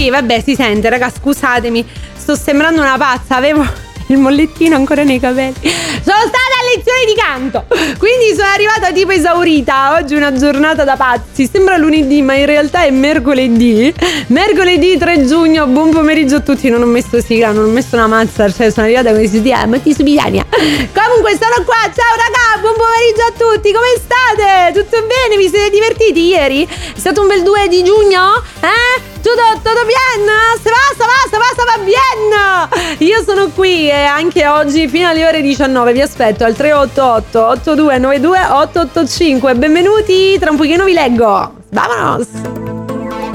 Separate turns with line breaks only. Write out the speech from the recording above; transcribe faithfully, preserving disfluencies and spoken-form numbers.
Sì, vabbè, si sente, raga, scusatemi, sto sembrando una pazza, avevo il mollettino ancora nei capelli. Sono stata a lezione di canto, quindi sono arrivata tipo esaurita. Oggi è una giornata da pazzi. Sembra lunedì, ma in realtà è mercoledì. Mercoledì tre giugno. Buon pomeriggio a tutti. Non ho messo sigla, non ho messo una mazza, cioè sono arrivata come si dice, ma ti subitania. Comunque sono qua. Ciao raga, buon pomeriggio a tutti. Come state? Tutto bene? Vi siete divertiti ieri? È stato un bel due di giugno? Eh? Tutto, tutto bien? Se va, se va, se va, se va bien. Io sono qui e anche oggi fino alle ore diciannove vi aspetto al tre otto otto otto due nove due otto otto cinque. Benvenuti, tra un pochino vi leggo. Vamonos.